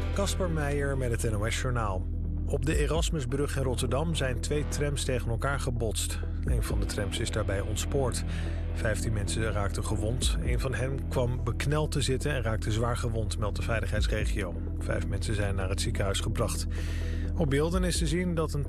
Kasper Meijer met het NOS-journaal. Op de Erasmusbrug in Rotterdam zijn 2 trams tegen elkaar gebotst. Een van de trams is daarbij ontspoord. 15 mensen raakten gewond. Een van hen kwam bekneld te zitten en raakte zwaar gewond, meldt de veiligheidsregio. 5 mensen zijn naar het ziekenhuis gebracht. Op beelden is te zien dat een